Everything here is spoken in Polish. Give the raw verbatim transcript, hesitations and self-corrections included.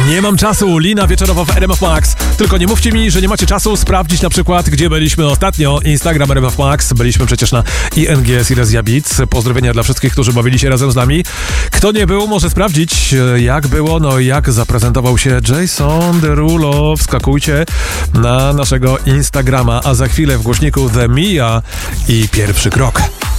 Nie mam czasu, Lina wieczorowo w R M F Max. Tylko nie mówcie mi, że nie macie czasu sprawdzić na przykład, gdzie byliśmy ostatnio. Instagram R M F Max. Byliśmy przecież na I N G Silesia Beats. Pozdrowienia dla wszystkich, którzy bawili się razem z nami. Kto nie był, może sprawdzić, jak było, no i jak zaprezentował się Jason Derulo. Wskakujcie na naszego Instagrama, a za chwilę w głośniku The Mia i pierwszy krok.